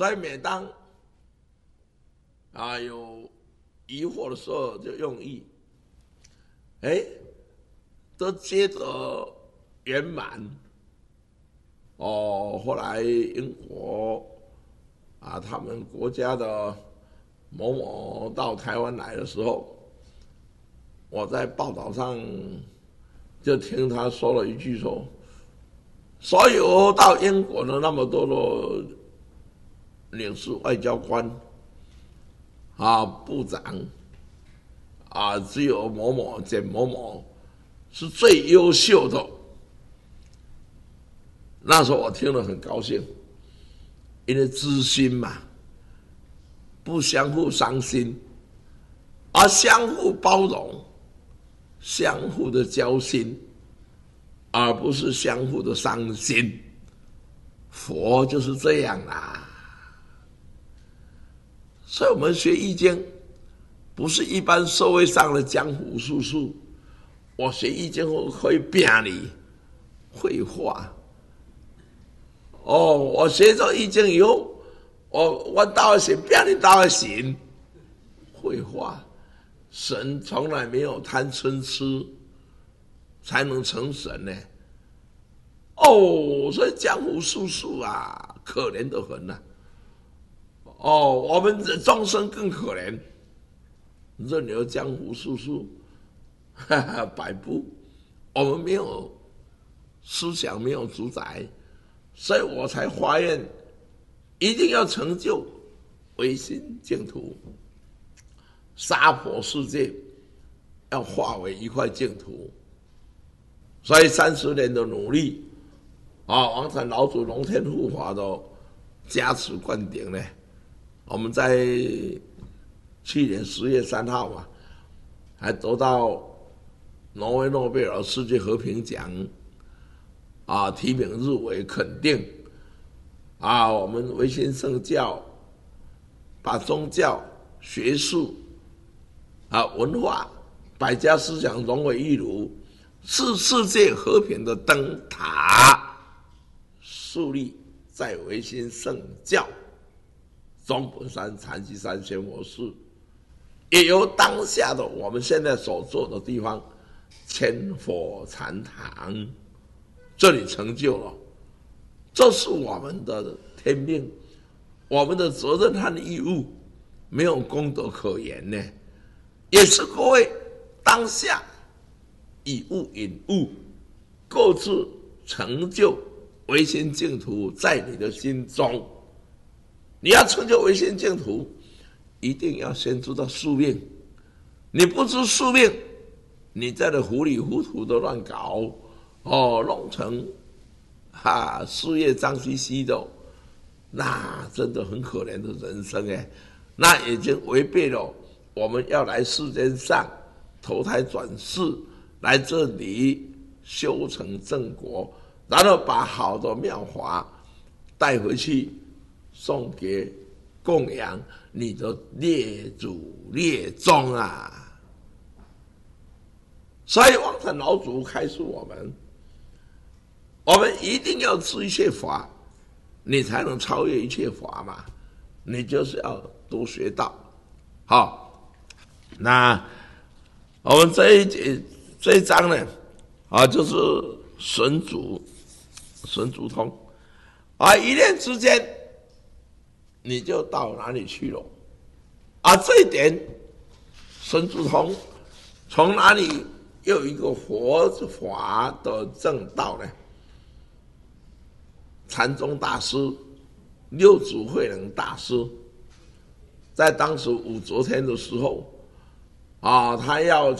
所以每当有疑惑的时候，就用意，都接着圆满。后来英国他们国家的某某到台湾来的时候，我在报道上就听他说了一句说，所有到英国的那么多的领事外交官部长只有某某简某某是最优秀的。那时候我听了很高兴，因为知心嘛，不相互伤心，而相互包容，相互的交心，而不是相互的伤心。佛就是这样啦。所以我们学易经不是一般社会上的江湖术数，我学易经后可以变你绘画。我学着易经以后，我道行变你道行，绘画。神从来没有贪嗔痴才能成神呢。所以江湖术数可怜得很呐。我们众生更可怜，任由江湖术数摆布，我们没有思想，没有主宰，所以我才发愿一定要成就唯心净土，娑婆世界要化为一块净土。所以30年的努力王禅老祖龙天护法的加持灌顶呢，我们在去年10月3号还得到挪威诺贝尔世界和平奖提名入围肯定我们唯心圣教把宗教、学术文化、百家思想融为一炉，是世界和平的灯塔，树立在唯心圣教中本山禅机山仙佛寺，也由当下的我们现在所做的地方千佛禅堂这里成就了。这是我们的天命，我们的责任和义务，没有功德可言呢。也是各位当下以物引物，各自成就唯心净土在你的心中。你要成就唯心净土，一定要先知道宿命。你不知宿命，你在这糊里糊涂的乱搞弄成事业脏兮兮的，那真的很可怜的人生那已经违背了我们要来世间上投胎转世，来这里修成正果，然后把好的妙法带回去送给供养你的列祖列宗所以王禅老祖开示我们一定要知一切法，你才能超越一切法嘛。你就是要多学道。好，那我们这一章呢就是神足通一念之间你就到哪里去了这一点神足通从哪里又有一个佛法的正道呢？禅宗大师六祖慧能大师在当时武则天的时候他要